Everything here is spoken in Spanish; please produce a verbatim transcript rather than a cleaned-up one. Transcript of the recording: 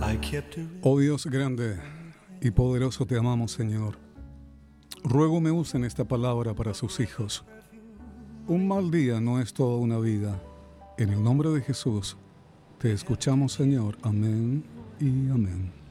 Oh Dios grande y poderoso, te amamos, Señor. Ruego me usen esta palabra para sus hijos. Un mal día no es toda una vida. En el nombre de Jesús, te escuchamos, Señor. Amén y amén.